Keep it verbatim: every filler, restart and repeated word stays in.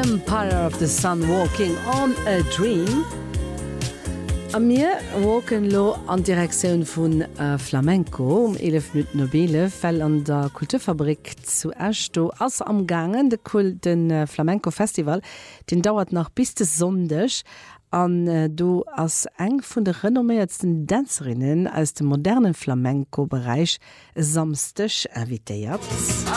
Empire of the Sun Walking on a Dream. A mir walken lo an Direktion vun äh, Flamenco um elf Minuten nobile fell an der Kulturfabrik zu Ashto ass am gangen de Kul den äh, Flamenco Festival, den dauert nach bis des Sonndech an äh, du ass eng vun de renomméiertsten Tänzerinnen aus dem modernen Flamenco-Bereich samstech invitéiert.